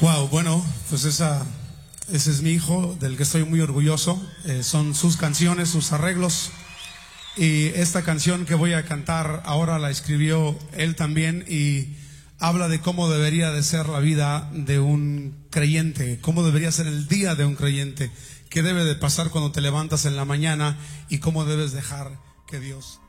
Wow, bueno, pues ese es mi hijo, del que estoy muy orgulloso. Son sus canciones, sus arreglos. Y esta canción que voy a cantar ahora la escribió él también y habla de cómo debería de ser la vida de un creyente, cómo debería ser el día de un creyente, qué debe de pasar cuando te levantas en la mañana y cómo debes dejar que Dios